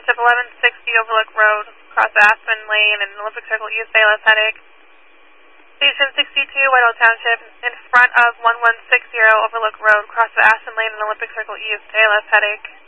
Township, 1160 Overlook Road, across Aspen Lane and Olympic Circle East, ALS headache. Station 62, Whitehall Township, in front of 1160 Overlook Road, across Aspen Lane and Olympic Circle East, ALS headache.